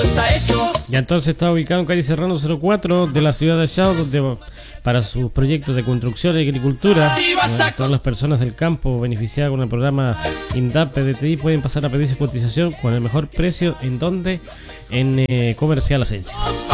Ya entonces está ubicado en calle Serrano 04 de la ciudad de Chao, donde para sus proyectos de construcción y agricultura, todas las personas del campo beneficiadas con el programa INDAP PDTI pueden pasar a pedir su cotización con el mejor precio. ¿En donde? En Comercial Asensio.